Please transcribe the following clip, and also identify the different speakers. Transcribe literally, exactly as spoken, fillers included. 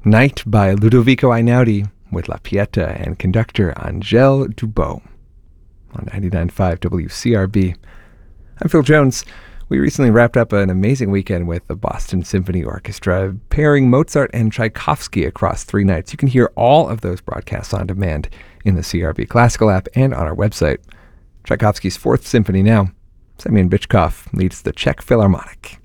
Speaker 1: Night by Ludovico Einaudi with La Pieta and conductor Angèle Dubot on ninety-nine point five W C R B. I'm Phil Jones. We recently wrapped up an amazing weekend with the Boston Symphony Orchestra, pairing Mozart and Tchaikovsky across three nights. You can hear all of those broadcasts on demand in the C R B Classical app and on our website. Tchaikovsky's Fourth Symphony now. Semyon Bychkov leads the Czech Philharmonic.